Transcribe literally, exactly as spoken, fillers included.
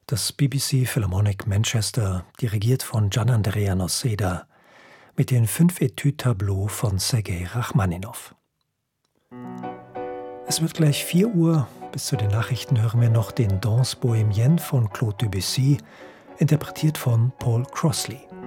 Das B B C Philharmonic Manchester, dirigiert von Gianandrea Noseda, mit den fünf Etüde-Tableaux von Sergei Rachmaninow. Es wird gleich vier Uhr. Bis zu den Nachrichten hören wir noch den Danse Bohémienne von Claude Debussy, interpretiert von Paul Crossley.